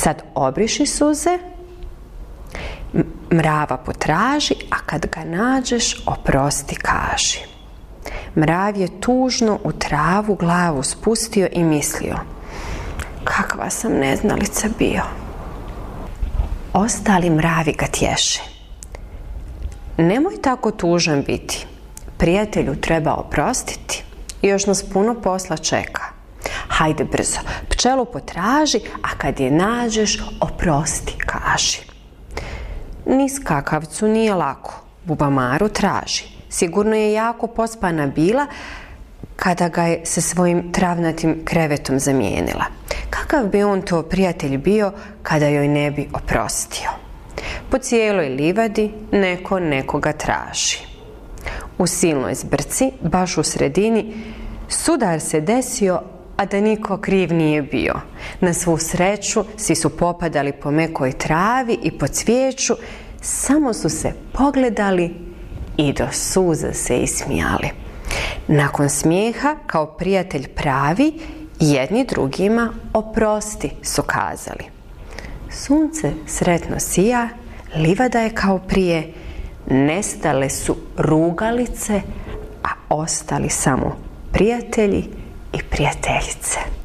Sad obriši suze, mrava potraži, a kad ga nađeš, oprosti kaži. Mrav je tužno u travu glavu spustio i mislio, kakva sam neznalica bio. Ostali mravi ga tješe. Nemoj tako tužan biti. Prijatelju treba oprostiti. Još nas puno posla čeka. Hajde brzo, pčelu potraži, a kad je nađeš, oprosti kaži. Ni skakavcu nije lako, bubamaru traži. Sigurno je jako pospana bila kada ga je sa svojim travnatim krevetom zamijenila. Kakav bi on to prijatelj bio kada joj ne bi oprostio? Po cijeloj livadi neko nekoga traži. U silnoj zbrci, baš u sredini, sudar se desio, a da niko kriv nije bio. Na svu sreću svi su popadali po mekoj travi i po cvijeću, samo su se pogledali i do suza se ismijali. Nakon smijeha, kao prijatelj pravi, jedni drugima oprosti su kazali. Sunce sretno sija, livada je kao prije, nestale su rugalice, a ostali samo prijatelji i prijateljice.